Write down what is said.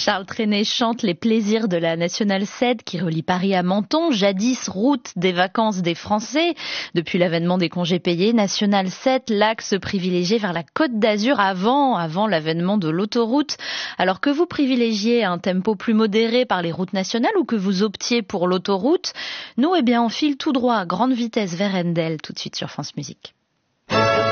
Charles Trenet chante les plaisirs de la Nationale 7 qui relie Paris à Menton, jadis route des vacances des Français. Depuis l'avènement des congés payés, Nationale 7, l'axe privilégié vers la Côte d'Azur avant l'avènement de l'autoroute. Alors que vous privilégiez un tempo plus modéré par les routes nationales ou que vous optiez pour l'autoroute, nous, on file tout droit à grande vitesse vers Endel, tout de suite sur France Musique.